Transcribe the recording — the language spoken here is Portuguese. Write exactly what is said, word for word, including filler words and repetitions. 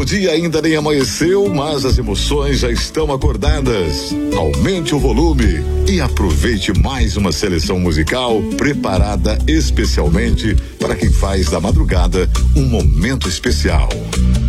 dia ainda nem amanheceu, mas as emoções já estão acordadas. Aumente o volume e aproveite mais uma seleção musical preparada especialmente para quem faz da madrugada um momento especial.